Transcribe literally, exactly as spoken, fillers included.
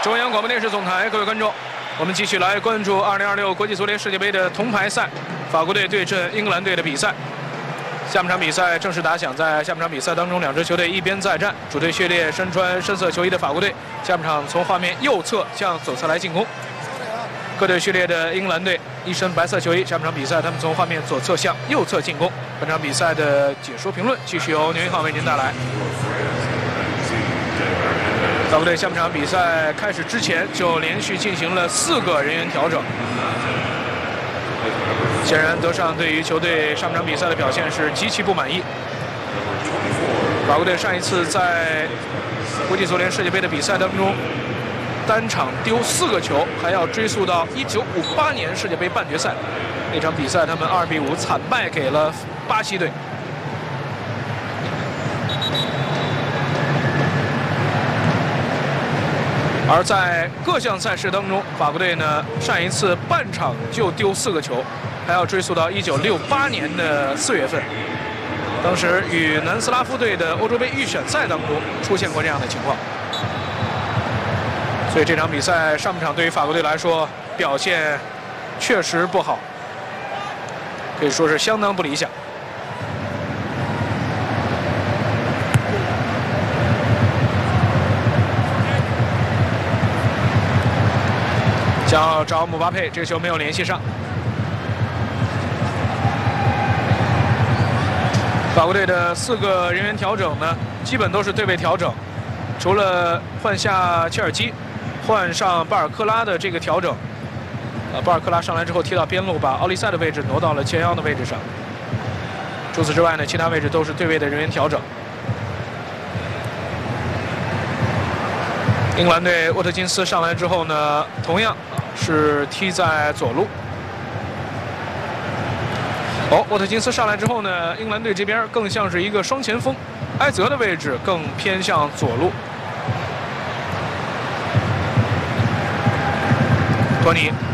中央广播电视总台，各位观众，我们继续来关注二零二六国际足联世界杯的铜牌赛，法国队对阵英格兰队的比赛。下半场比赛正式打响，在下半场比赛当中，两支球队一边再战，主队序列身穿深色球衣的法国队，下半场从画面右侧向左侧来进攻。各队序列的英格兰队一身白色球衣，下半场比赛他们从画面左侧向右侧进攻。本场比赛的解说评论继续由牛一号为您带来。法国队下半场比赛开始之前就连续进行了四个人员调整，显然德尚对于球队上半场比赛的表现是极其不满意。法国队上一次在国际足联世界杯的比赛当中，单场丢四个球，还要追溯到一九五八年世界杯半决赛那场比赛，他们二比五惨败给了巴西队。而在各项赛事当中，法国队呢上一次半场就丢四个球，还要追溯到一九六八年的四月份，当时与南斯拉夫队的欧洲杯预选赛当中出现过这样的情况。所以这场比赛上半场对于法国队来说表现确实不好，可以说是相当不理想。想要找姆巴佩，这个球没有联系上。法国队的四个人员调整呢，基本都是对位调整，除了换下切尔基，换上巴尔克拉的这个调整。呃，巴尔克拉上来之后踢到边路，把奥利塞的位置挪到了前腰的位置上。除此之外呢，其他位置都是对位的人员调整。英格兰队沃特金斯上来之后呢，同样是踢在左路。哦，沃特金斯上来之后呢，英格兰队这边更像是一个双前锋，埃泽的位置更偏向左路。托尼